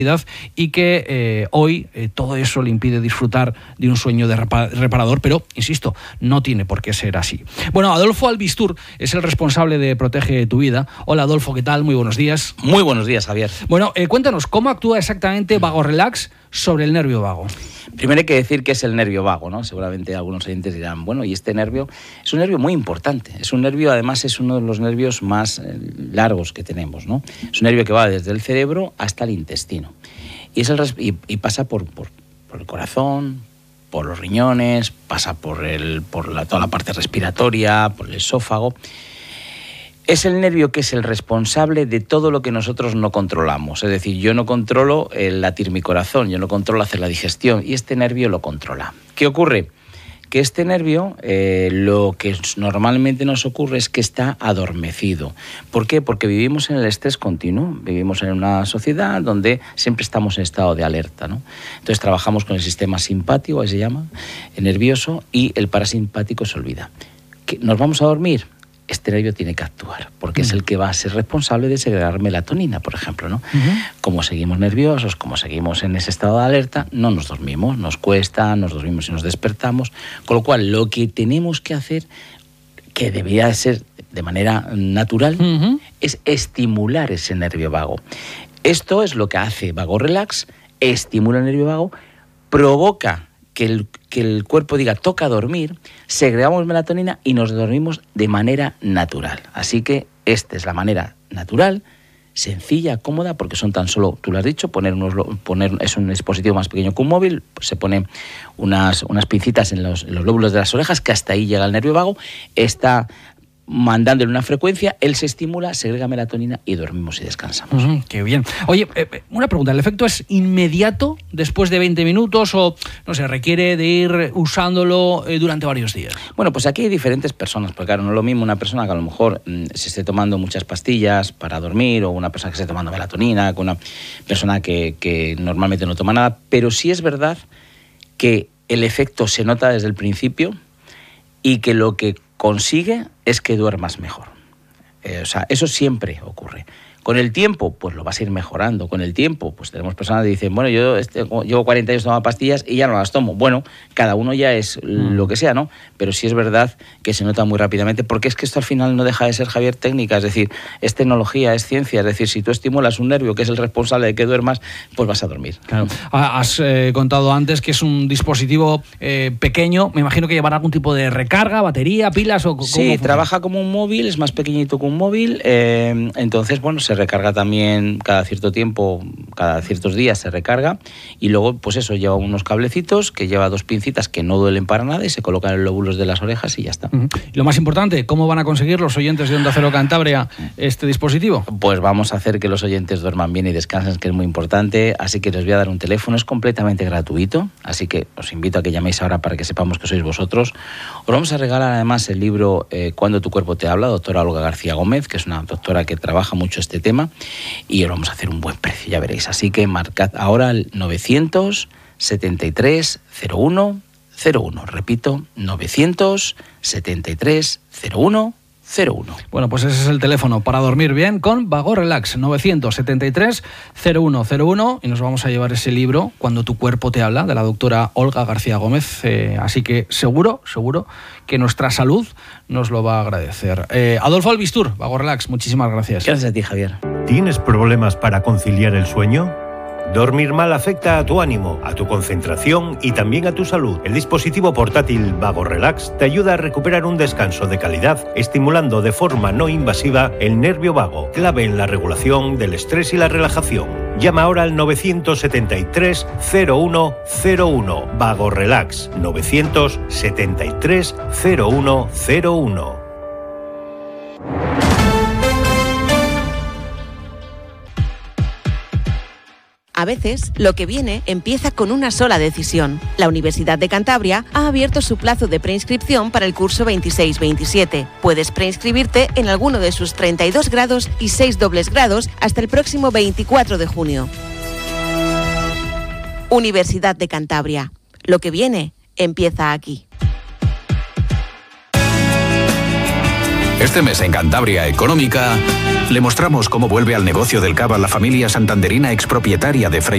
y que hoy todo eso le impide disfrutar de un sueño reparador, pero, insisto, no tiene por qué ser así. Bueno, Adolfo Albistur es el responsable de Protege tu Vida. Hola, Adolfo, ¿qué tal? Muy buenos días. Muy buenos días, Javier. Bueno, cuéntanos, ¿cómo actúa exactamente VagoRelax sobre el nervio vago? Primero hay que decir que es el nervio vago, ¿no? Seguramente algunos oyentes dirán, bueno, y este nervio es un nervio muy importante. Es un nervio, además, es uno de los nervios más largos que tenemos, ¿no? Es un nervio que va desde el cerebro hasta el intestino. Y pasa por el corazón, por los riñones, pasa por toda la parte respiratoria, por el esófago. Es el nervio que es el responsable de todo lo que nosotros no controlamos. Es decir, yo no controlo el latir mi corazón, yo no controlo hacer la digestión, y este nervio lo controla. ¿Qué ocurre? Que este nervio, lo que normalmente nos ocurre es que está adormecido. ¿Por qué? Porque vivimos en el estrés continuo, vivimos en una sociedad donde siempre estamos en estado de alerta, ¿no? Entonces trabajamos con el sistema simpático, ahí se llama, el nervioso, y el parasimpático se olvida. ¿Nos vamos a dormir? Este nervio tiene que actuar, porque es el que va a ser responsable de segregar melatonina, por ejemplo, ¿no? Como seguimos nerviosos, como seguimos en ese estado de alerta, no nos dormimos, nos cuesta, nos dormimos y nos despertamos, con lo cual lo que tenemos que hacer, que debería de ser de manera natural, es estimular ese nervio vago. Esto es lo que hace VagoRelax, estimula el nervio vago, provoca que el cuerpo diga toca dormir, segregamos melatonina y nos dormimos de manera natural. Así que esta es la manera natural, sencilla, cómoda, porque son tan solo, tú lo has dicho, es un dispositivo más pequeño que un móvil, pues se pone unas pincitas en los lóbulos de las orejas, que hasta ahí llega el nervio vago, está mandándole una frecuencia, él se estimula, segrega melatonina y dormimos y descansamos. Qué bien. Oye, una pregunta, ¿el efecto es inmediato después de 20 minutos o, no sé, requiere de ir usándolo durante varios días? Bueno, pues aquí hay diferentes personas, porque claro, no es lo mismo una persona que a lo mejor se esté tomando muchas pastillas para dormir, o una persona que esté tomando melatonina, con una persona que normalmente no toma nada, pero sí es verdad que el efecto se nota desde el principio y que lo que consigue es que duermas mejor. O sea, eso siempre ocurre. Con el tiempo, pues lo vas a ir mejorando. Con el tiempo, pues tenemos personas que dicen, bueno, yo llevo 40 años tomando pastillas y ya no las tomo. Bueno, cada uno ya es lo que sea, ¿no? Pero sí es verdad que se nota muy rápidamente, porque es que esto al final no deja de ser, Javier, técnica, es decir, es tecnología, es ciencia, es decir, si tú estimulas un nervio que es el responsable de que duermas, pues vas a dormir. Claro. Has contado antes que es un dispositivo pequeño, me imagino que llevará algún tipo de recarga, batería, pilas o... Sí, trabaja como un móvil, es más pequeñito que un móvil, entonces, bueno, se recarga también cada cierto tiempo, cada ciertos días se recarga, y luego pues eso, lleva unos cablecitos que lleva 2 pincitas que no duelen para nada y se colocan en los lóbulos de las orejas y ya está. Y lo más importante, ¿cómo van a conseguir los oyentes de Onda Cero Cantabria este dispositivo? Pues vamos a hacer que los oyentes duerman bien y descansen, que es muy importante, así que les voy a dar un teléfono, es completamente gratuito, así que os invito a que llaméis ahora para que sepamos que sois vosotros. Os vamos a regalar además el libro Cuando tu cuerpo te habla, doctora Olga García Gómez, que es una doctora que trabaja mucho este tema, y os vamos a hacer un buen precio, ya veréis. Así que marcad ahora el 973 01 01. Repito, 973 01 01. Bueno, pues ese es el teléfono para dormir bien con VagoRelax, 973 0101, y nos vamos a llevar ese libro, Cuando tu cuerpo te habla, de la doctora Olga García Gómez, así que seguro que nuestra salud nos lo va a agradecer. Adolfo Albistur, VagoRelax, muchísimas gracias. Gracias a ti, Javier. ¿Tienes problemas para conciliar el sueño? Dormir mal afecta a tu ánimo, a tu concentración y también a tu salud. El dispositivo portátil VagoRelax te ayuda a recuperar un descanso de calidad, estimulando de forma no invasiva el nervio vago, clave en la regulación del estrés y la relajación. Llama ahora al 973 0101. VagoRelax, 973 0101. A veces, lo que viene empieza con una sola decisión. La Universidad de Cantabria ha abierto su plazo de preinscripción para el curso 26-27. Puedes preinscribirte en alguno de sus 32 grados y 6 dobles grados hasta el próximo 24 de junio. Universidad de Cantabria. Lo que viene empieza aquí. Este mes en Cantabria Económica le mostramos cómo vuelve al negocio del cava la familia santanderina expropietaria de Frei